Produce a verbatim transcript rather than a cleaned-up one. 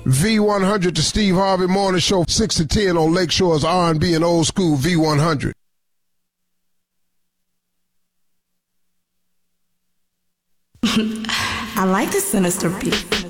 V one hundred, the Steve Harvey Morning Show, six to ten on Lakeshore's R and B and old school V one hundred. I like the sinister beat.